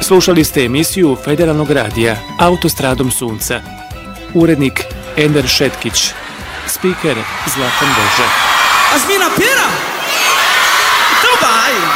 Slušali ste emisiju Federalnog radija Autostradom sunca. Urednik Ender Šetkić. Spiker Zlatan Bože. As mina pera? Então vai!